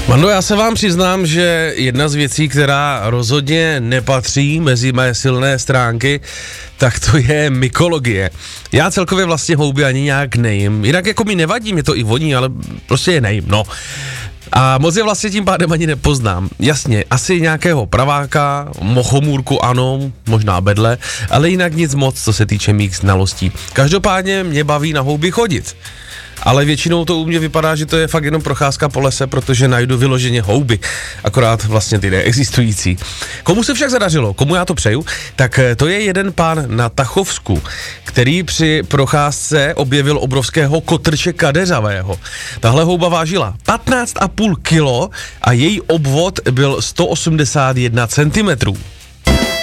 Mando, já se vám přiznám, že jedna z věcí, která rozhodně nepatří mezi mé silné stránky, tak to je mykologie. Já celkově vlastně houby ani nějak nejím. Jinak jako mi nevadí, mě to i voní, ale prostě je nejím, no. A moc je vlastně tím pádem ani nepoznám. Jasně, asi nějakého praváka, mochomůrku ano, možná bedle, ale jinak nic moc, co se týče mých znalostí. Každopádně mě baví na houby chodit. Ale většinou to u mě vypadá, že to je fakt jenom procházka po lese, protože najdu vyloženě houby, akorát vlastně ty neexistující. Komu se však zadařilo, komu já to přeju, tak to je jeden pán na Tachovsku, který při procházce objevil obrovského kotrče kadeřavého. Tahle houba vážila 15,5 kilo a její obvod byl 181 cm.